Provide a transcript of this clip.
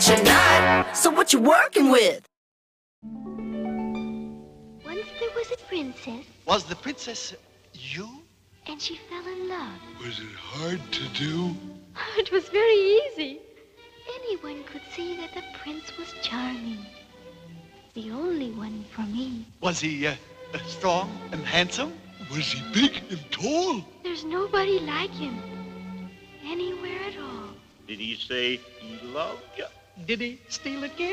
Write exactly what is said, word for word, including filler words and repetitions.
but you're not. So what you working with? Once there was a princess. Was the princess you? And she fell in love. Was it hard to do? It was very easy. Anyone could see that the prince was charming. The only one for me. Was he uh, strong and handsome? Was he big and tall? There's nobody like him. Anywhere at all. Did he say he loved you? Did he steal a kiss?